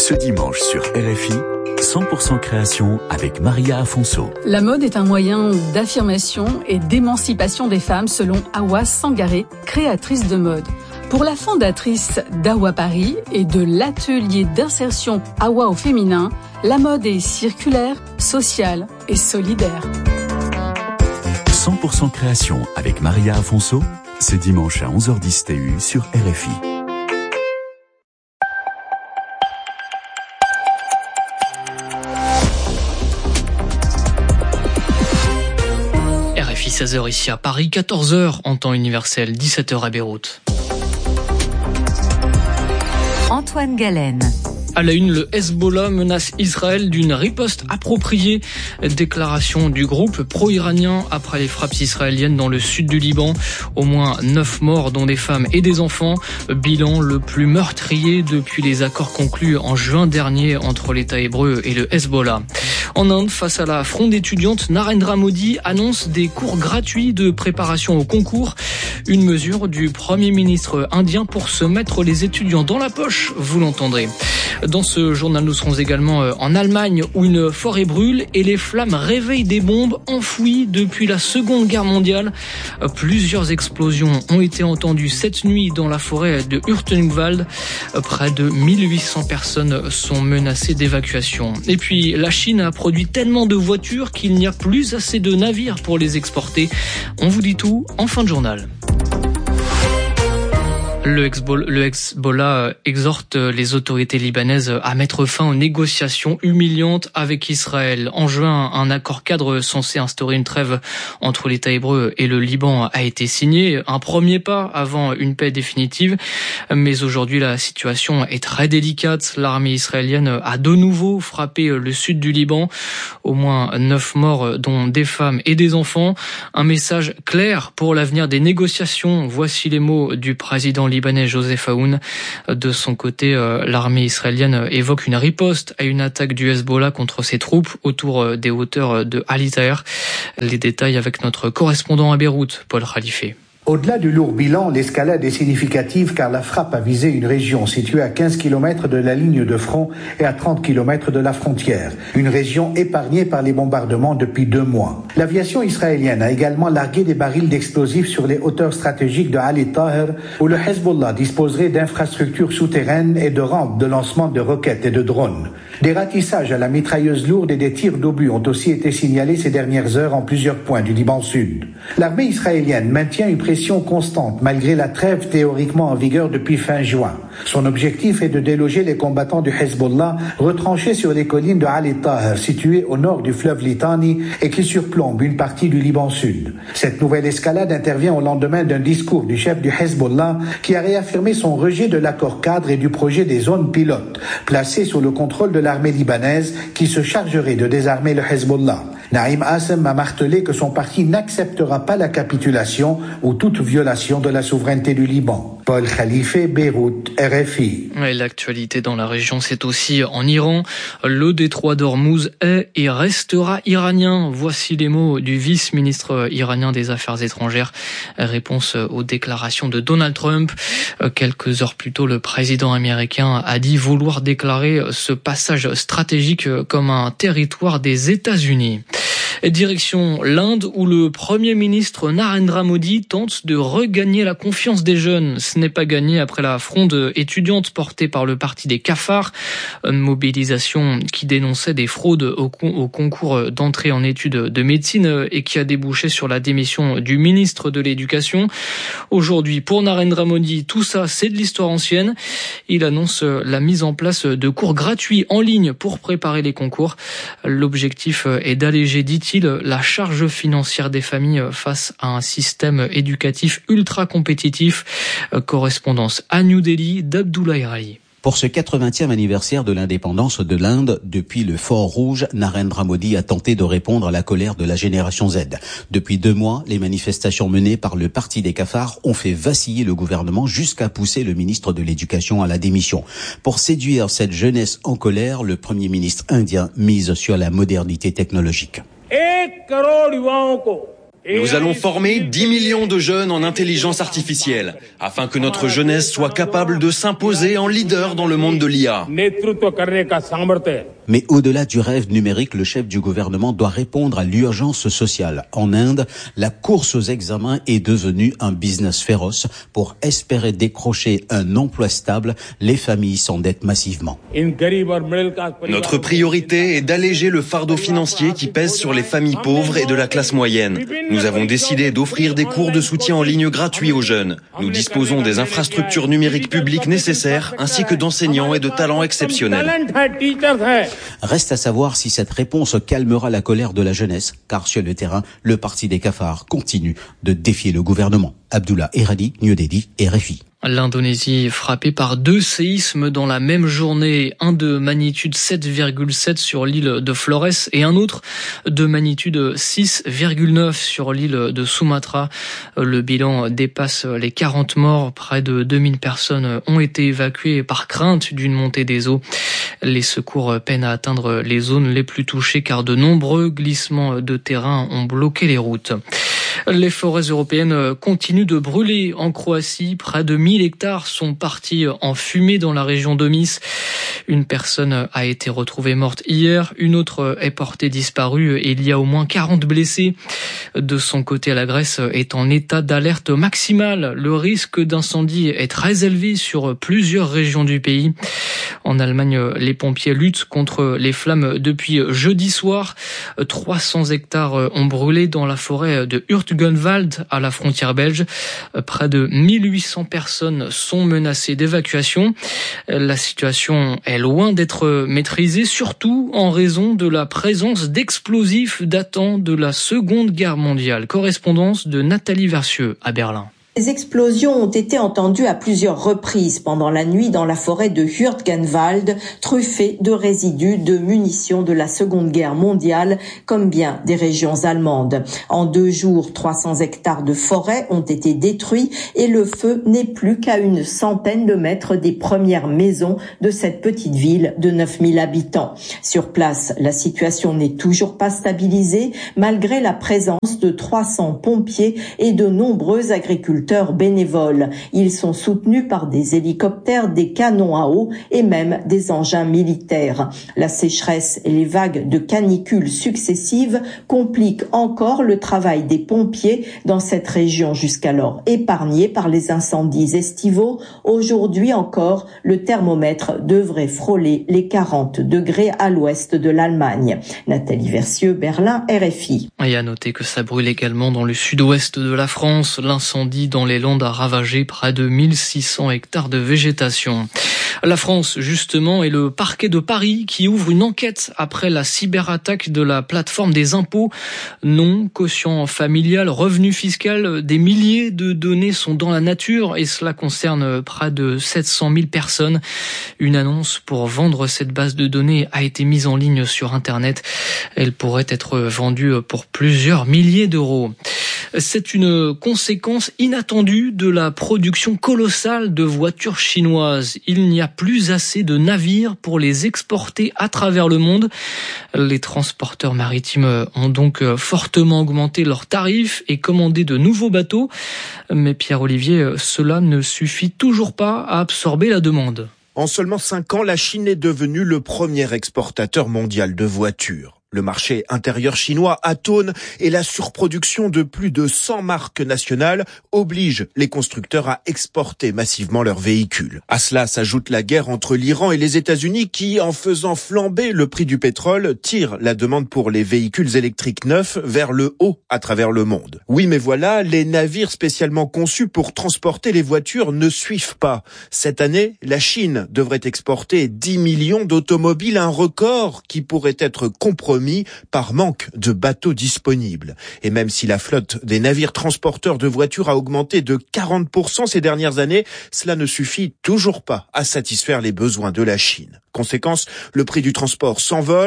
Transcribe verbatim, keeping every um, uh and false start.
Ce dimanche sur R F I, cent pour cent création avec Maria Afonso. La mode est un moyen d'affirmation et d'émancipation des femmes selon Hawa Sangaré, créatrice de mode. Pour la fondatrice d'Hawa Paris et de l'atelier d'insertion Hawa au féminin, la mode est circulaire, sociale et solidaire. cent pour cent création avec Maria Afonso, c'est dimanche à onze heures dix T U sur R F I. R F I seize heures ici à Paris, quatorze heures en temps universel, dix-sept heures à Beyrouth. Antoine Galen. À la une, le Hezbollah menace Israël d'une riposte appropriée. Déclaration du groupe pro-iranien après les frappes israéliennes dans le sud du Liban. Au moins neuf morts, dont des femmes et des enfants. Bilan le plus meurtrier depuis les accords conclus en juin dernier entre l'État hébreu et le Hezbollah. En Inde, face à la fronde étudiante, Narendra Modi annonce des cours gratuits de préparation au concours. Une mesure du Premier ministre indien pour se mettre les étudiants dans la poche, vous l'entendrez. Dans ce journal, nous serons également en Allemagne où une forêt brûle et les flammes réveillent des bombes enfouies depuis la Seconde Guerre mondiale. Plusieurs explosions ont été entendues cette nuit dans la forêt de Hürtgenwald. Près de mille huit cents personnes sont menacées d'évacuation. Et puis, la Chine a produit tellement de voitures qu'il n'y a plus assez de navires pour les exporter. On vous dit tout en fin de journal. Le Hezbollah exhorte les autorités libanaises à mettre fin aux négociations humiliantes avec Israël. En juin, un accord cadre censé instaurer une trêve entre l'État hébreu et le Liban a été signé. Un premier pas avant une paix définitive. Mais aujourd'hui, la situation est très délicate. L'armée israélienne a de nouveau frappé le sud du Liban. Au moins neuf morts, dont des femmes et des enfants. Un message clair pour l'avenir des négociations. Voici les mots du président libanais. libanais Joseph Aoun. De son côté, l'armée israélienne évoque une riposte à une attaque du Hezbollah contre ses troupes autour des hauteurs de Ali Taher. Les détails avec notre correspondant à Beyrouth, Paul Khalife. Au-delà du lourd bilan, l'escalade est significative car la frappe a visé une région située à quinze kilomètres de la ligne de front et à trente kilomètres de la frontière. Une région épargnée par les bombardements depuis deux mois. L'aviation israélienne a également largué des barils d'explosifs sur les hauteurs stratégiques de Ali Taher où le Hezbollah disposerait d'infrastructures souterraines et de rampes de lancement de roquettes et de drones. Des ratissages à la mitrailleuse lourde et des tirs d'obus ont aussi été signalés ces dernières heures en plusieurs points du Liban Sud. L'armée israélienne maintient une pression constante malgré la trêve théoriquement en vigueur depuis fin juin. Son objectif est de déloger les combattants du Hezbollah retranchés sur les collines de Ali Taher situées au nord du fleuve Litani et qui surplombent une partie du Liban Sud. Cette nouvelle escalade intervient au lendemain d'un discours du chef du Hezbollah qui a réaffirmé son rejet de l'accord cadre et du projet des zones pilotes placées sous le contrôle de l'armée libanaise qui se chargerait de désarmer le Hezbollah. Naïm Assem a martelé que son parti n'acceptera pas la capitulation ou toute violation de la souveraineté du Liban. Paul Khalife, Beyrouth, R F I. Et l'actualité dans la région, c'est aussi en Iran. Le détroit d'Ormuz est et restera iranien. Voici les mots du vice-ministre iranien des Affaires étrangères. Réponse aux déclarations de Donald Trump. Quelques heures plus tôt, le président américain a dit vouloir déclarer ce passage stratégique comme un territoire des États-Unis. Direction l'Inde où le Premier ministre Narendra Modi tente de regagner la confiance des jeunes. Ce n'est pas gagné après la fronde étudiante portée par le parti des cafards. Une mobilisation qui dénonçait des fraudes au, con- au concours d'entrée en études de médecine et qui a débouché sur la démission du ministre de l'Éducation. Aujourd'hui, pour Narendra Modi, tout ça, c'est de l'histoire ancienne. Il annonce la mise en place de cours gratuits en ligne pour préparer les concours. L'objectif est d'alléger, dit-il, la charge financière des familles face à un système éducatif ultra compétitif. Correspondance à New Delhi d'Abdoulaye Rai. Pour ce quatre-vingtième anniversaire de l'indépendance de l'Inde, depuis le Fort Rouge, Narendra Modi a tenté de répondre à la colère de la génération Z. Depuis deux mois, les manifestations menées par le parti des cafards ont fait vaciller le gouvernement jusqu'à pousser le ministre de l'Éducation à la démission. Pour séduire cette jeunesse en colère, le Premier ministre indien mise sur la modernité technologique. Nous allons former dix millions de jeunes en intelligence artificielle, afin que notre jeunesse soit capable de s'imposer en leader dans le monde de l'I A. Mais au-delà du rêve numérique, le chef du gouvernement doit répondre à l'urgence sociale. En Inde, la course aux examens est devenue un business féroce. Pour espérer décrocher un emploi stable, les familles s'endettent massivement. Notre priorité est d'alléger le fardeau financier qui pèse sur les familles pauvres et de la classe moyenne. Nous avons décidé d'offrir des cours de soutien en ligne gratuits aux jeunes. Nous disposons des infrastructures numériques publiques nécessaires ainsi que d'enseignants et de talents exceptionnels. Reste à savoir si cette réponse calmera la colère de la jeunesse, car sur le terrain, le parti des cafards continue de défier le gouvernement. Abdullah Eradi, New Delhi, R F I. L'Indonésie frappée par deux séismes dans la même journée, un de magnitude sept virgule sept sur l'île de Flores et un autre de magnitude six virgule neuf sur l'île de Sumatra. Le bilan dépasse les quarante morts, près de deux mille personnes ont été évacuées par crainte d'une montée des eaux. Les secours peinent à atteindre les zones les plus touchées car de nombreux glissements de terrain ont bloqué les routes. Les forêts européennes continuent de brûler en Croatie. Près de mille hectares sont partis en fumée dans la région d'Omis. Une personne a été retrouvée morte hier. Une autre est portée disparue et il y a au moins quarante blessés. De son côté, la Grèce est en état d'alerte maximale. Le risque d'incendie est très élevé sur plusieurs régions du pays. En Allemagne, les pompiers luttent contre les flammes depuis jeudi soir. trois cents hectares ont brûlé dans la forêt de Hurtgenwald à la frontière belge. Près de mille huit cents personnes sont menacées d'évacuation. La situation est loin d'être maîtrisée, surtout en raison de la présence d'explosifs datant de la Seconde Guerre mondiale. Correspondance de Nathalie Versieux à Berlin. Les explosions ont été entendues à plusieurs reprises pendant la nuit dans la forêt de Hurtgenwald, truffée de résidus de munitions de la Seconde Guerre mondiale, comme bien des régions allemandes. En deux jours, trois cents hectares de forêt ont été détruits et le feu n'est plus qu'à une centaine de mètres des premières maisons de cette petite ville de neuf mille habitants. Sur place, la situation n'est toujours pas stabilisée malgré la présence de trois cents pompiers et de nombreux agriculteurs bénévoles. Ils sont soutenus par des hélicoptères, des canons à eau et même des engins militaires. La sécheresse et les vagues de canicule successives compliquent encore le travail des pompiers dans cette région jusqu'alors épargnée par les incendies estivaux. Aujourd'hui encore, le thermomètre devrait frôler les quarante degrés à l'ouest de l'Allemagne. Nathalie Versieux, Berlin, R F I. Et à noter que ça brûle également dans le sud-ouest de la France. L'incendie dans les Landes a ravagé près de mille six cents hectares de végétation. La France, justement, est le parquet de Paris qui ouvre une enquête après la cyberattaque de la plateforme des impôts. Nom, quotient familial, revenu fiscal, des milliers de données sont dans la nature et cela concerne près de sept cent mille personnes. Une annonce pour vendre cette base de données a été mise en ligne sur Internet. Elle pourrait être vendue pour plusieurs milliers d'euros. C'est une conséquence inattendue de la production colossale de voitures chinoises. Il n'y a plus assez de navires pour les exporter à travers le monde. Les transporteurs maritimes ont donc fortement augmenté leurs tarifs et commandé de nouveaux bateaux. Mais Pierre-Olivier, cela ne suffit toujours pas à absorber la demande. En seulement cinq ans, la Chine est devenue le premier exportateur mondial de voitures. Le marché intérieur chinois atone et la surproduction de plus de cent marques nationales oblige les constructeurs à exporter massivement leurs véhicules. À cela s'ajoute la guerre entre l'Iran et les États-Unis qui, en faisant flamber le prix du pétrole, tire la demande pour les véhicules électriques neufs vers le haut à travers le monde. Oui, mais voilà, les navires spécialement conçus pour transporter les voitures ne suivent pas. Cette année, la Chine devrait exporter dix millions d'automobiles, un record qui pourrait être compromis par manque de bateaux disponibles. Et même si la flotte des navires transporteurs de voitures a augmenté de quarante pour cent ces dernières années, cela ne suffit toujours pas à satisfaire les besoins de la Chine. Conséquence, le prix du transport s'envole.